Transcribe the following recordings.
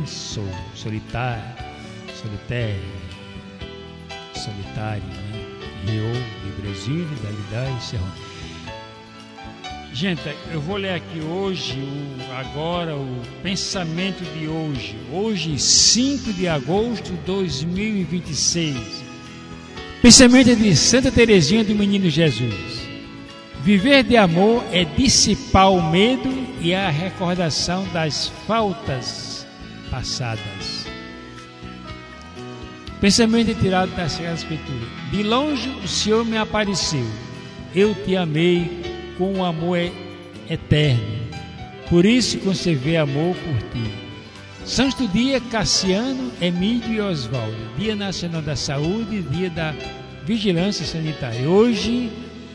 solitário, né? Rio de Brasil, Dalidade, Serrão. Gente, eu vou ler aqui hoje, o pensamento de hoje. Hoje, 5 de agosto de 2026. Pensamento de Santa Teresinha do Menino Jesus. Viver de amor é dissipar o medo e a recordação das faltas passadas. Pensamento tirado da Sagrada Escritura. De longe o Senhor me apareceu. Eu te amei com um amor eterno. Por isso conservei amor por ti. Santo dia Cassiano, Emílio e Oswaldo. Dia Nacional da Saúde, dia da Vigilância Sanitária. Hoje,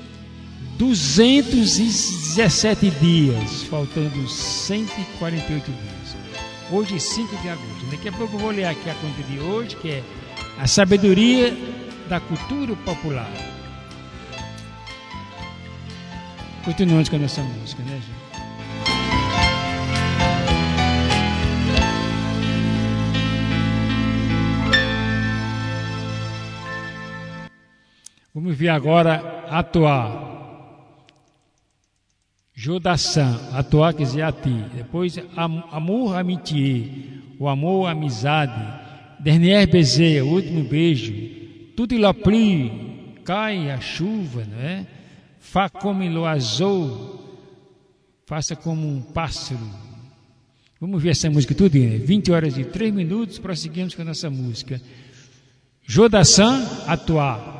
217 dias, faltando 148 dias. Hoje, 5 de agosto. Daqui a pouco eu vou ler aqui a conta de hoje, que é a sabedoria da cultura popular. Continuamos com a nossa música, né, gente? Vamos ver agora atuar. Jodaçã, atuar quer dizer a ti. Depois, amor, amitié, o amor, a amizade. Dernier baiser, o último beijo. Tudo la pluie, cai a chuva, não é? Fa comme l'oiseau, faça como um pássaro. Vamos ver essa música tudo, né? 20 horas e 3 minutos, prosseguimos com a nossa música. Jodaçã, atuar.